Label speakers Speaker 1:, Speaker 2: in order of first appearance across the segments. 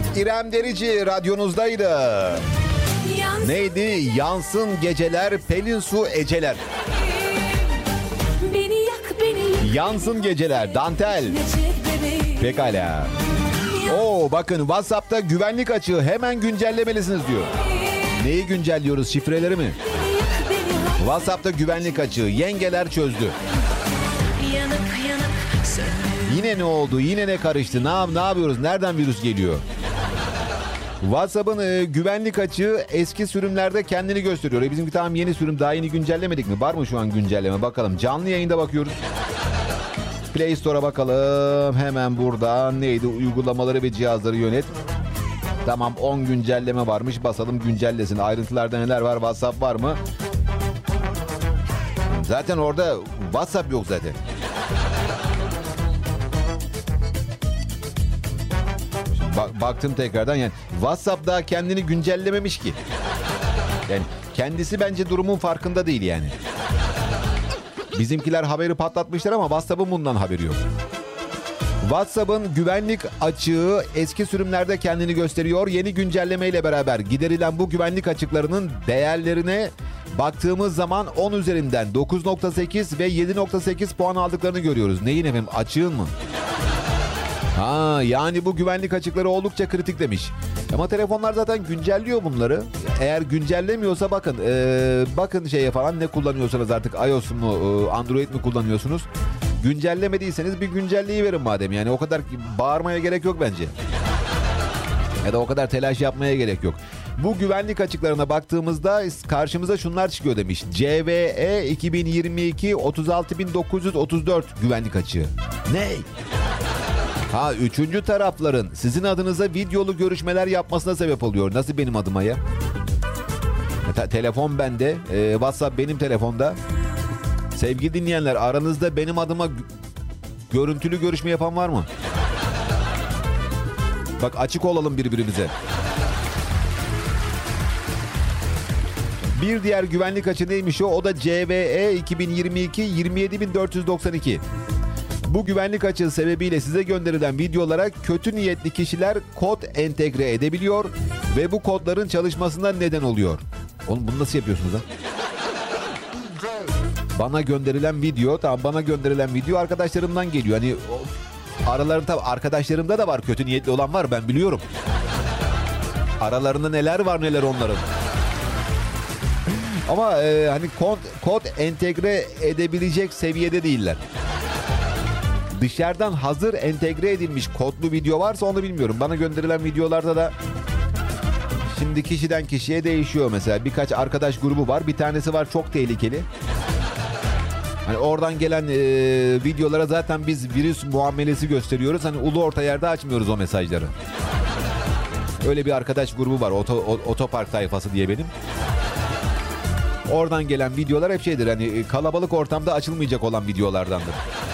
Speaker 1: İrem Derici radyonuzdaydı. Neydi? Yansın geceler, Pelin Su Eceler. Yansın geceler, Dantel. Pekala. Oo, bakın WhatsApp'ta güvenlik açığı, hemen güncellemelisiniz diyor. Neyi güncelliyoruz? Şifreleri mi? WhatsApp'ta güvenlik açığı. Yengeler çözdü. Yine ne oldu? Yine ne karıştı? Ne yapıyoruz? Nereden virüs geliyor? WhatsApp'ın güvenlik açığı eski sürümlerde kendini gösteriyor. Bizimki tamam yeni sürüm, daha yeni güncellemedik mi? Var mı şu an güncelleme? Bakalım. Canlı yayında bakıyoruz. Play Store'a bakalım. Hemen buradan neydi? Uygulamaları ve cihazları yönet. Tamam, 10 güncelleme varmış. Basalım güncellesin. Ayrıntılarda neler var? WhatsApp var mı? Zaten orada WhatsApp yok zaten. Baktım tekrardan, yani WhatsApp daha kendini güncellememiş ki. Yani kendisi bence durumun farkında değil yani. Bizimkiler haberi patlatmışlar ama WhatsApp'ın bundan haberi yok. WhatsApp'ın güvenlik açığı eski sürümlerde kendini gösteriyor. Yeni güncellemeyle beraber giderilen bu güvenlik açıklarının değerlerine baktığımız zaman 10 üzerinden 9.8 ve 7.8 puan aldıklarını görüyoruz. Neyin efendim? Açığın mı? Yani bu güvenlik açıkları oldukça kritik demiş. Ama telefonlar zaten güncelliyor bunları. Eğer güncellemiyorsa bakın şeye falan, ne kullanıyorsanız artık, iOS mu Android mi kullanıyorsunuz? Güncellemediyseniz bir güncelliği verin madem. Yani o kadar bağırmaya gerek yok bence. Ya da o kadar telaş yapmaya gerek yok. Bu güvenlik açıklarına baktığımızda karşımıza şunlar çıkıyor demiş. CVE 2022 36934 güvenlik açığı. Ne? Üçüncü tarafların sizin adınıza videolu görüşmeler yapmasına sebep oluyor. Nasıl benim adıma ya? Telefon bende, WhatsApp benim telefonda. Sevgili dinleyenler, aranızda benim adıma görüntülü görüşme yapan var mı? Bak, açık olalım birbirimize. Bir diğer güvenlik açığı neymiş o? O da CVE 2022 27492. Bu güvenlik açığı sebebiyle size gönderilen videolara kötü niyetli kişiler kod entegre edebiliyor ve bu kodların çalışmasına neden oluyor. Oğlum, bunu nasıl yapıyorsunuz ha? Bana gönderilen video arkadaşlarımdan geliyor. Hani aralarında, arkadaşlarımda da var, kötü niyetli olan var, ben biliyorum. Aralarında neler var neler onların. Ama hani kod entegre edebilecek seviyede değiller. Dışarıdan hazır entegre edilmiş kodlu video varsa onu bilmiyorum. Bana gönderilen videolarda da şimdi kişiden kişiye değişiyor mesela. Birkaç arkadaş grubu var. Bir tanesi var çok tehlikeli. Hani oradan gelen videolara zaten biz virüs muamelesi gösteriyoruz. Hani ulu orta yerde açmıyoruz o mesajları. Öyle bir arkadaş grubu var. Otopark tayfası diye benim. Oradan gelen videolar hep şeydir. Hani kalabalık ortamda açılmayacak olan videolardandır.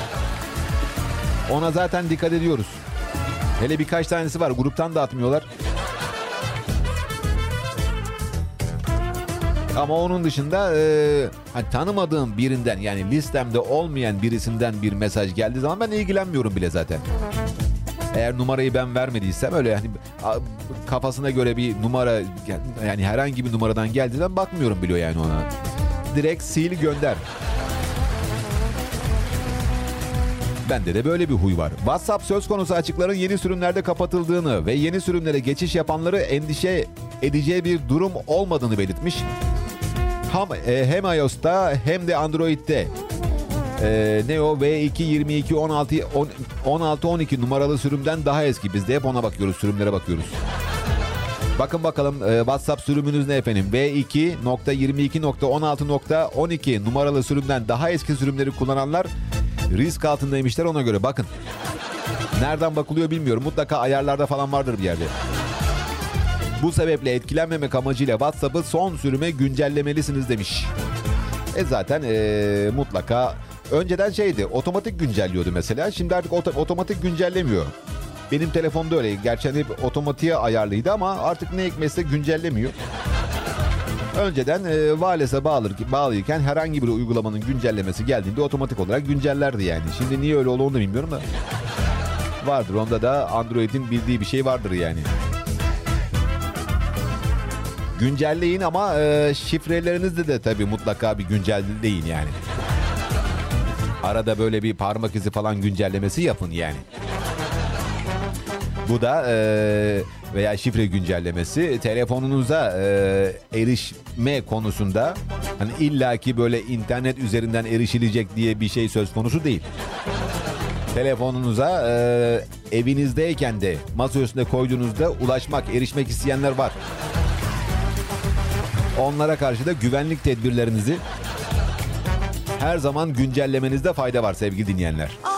Speaker 1: Ona zaten dikkat ediyoruz. Hele birkaç tanesi var. Gruptan da atmıyorlar. Ama onun dışında hani tanımadığım birinden, yani listemde olmayan birisinden bir mesaj geldiği zaman ben ilgilenmiyorum bile zaten. Eğer numarayı ben vermediysem, öyle hani kafasına göre bir numara, yani herhangi bir numaradan geldiği zaman bakmıyorum bile yani ona. Direkt sil gönder. Bende de böyle bir huy var. WhatsApp söz konusu açıkların yeni sürümlerde kapatıldığını ve yeni sürümlere geçiş yapanları endişe edeceği bir durum olmadığını belirtmiş. Hem iOS'ta hem de Android'de V2 22 16 12 numaralı sürümden daha eski. Biz de hep ona bakıyoruz, sürümlere bakıyoruz. Bakın bakalım WhatsApp sürümünüz ne efendim? V2.22.16.12 numaralı sürümden daha eski sürümleri kullananlar risk altındaymışlar, ona göre bakın. Nereden bakılıyor bilmiyorum. Mutlaka ayarlarda falan vardır bir yerde. Bu sebeple etkilenmemek amacıyla WhatsApp'ı son sürüme güncellemelisiniz demiş. Zaten mutlaka önceden otomatik güncelliyordu mesela. Şimdi artık otomatik güncellemiyor. Benim telefonda öyle. Gerçi hep otomatiğe ayarlıydı ama artık ne hikmetse güncellemiyor. Önceden wireless'a bağlıyken herhangi bir uygulamanın güncellemesi geldiğinde otomatik olarak güncellerdi yani. Şimdi niye öyle olduğunu da bilmiyorum da. Vardır, onda da Android'in bildiği bir şey vardır yani. Güncelleyin ama şifrelerinizde de tabii mutlaka bir güncelleyin yani. Arada böyle bir parmak izi falan güncellemesi yapın yani. Bu da veya şifre güncellemesi telefonunuza erişme konusunda hani illaki böyle internet üzerinden erişilecek diye bir şey söz konusu değil. Telefonunuza evinizdeyken de masa üstüne koyduğunuzda ulaşmak, erişmek isteyenler var. Onlara karşı da güvenlik tedbirlerinizi her zaman güncellemenizde fayda var sevgili dinleyenler.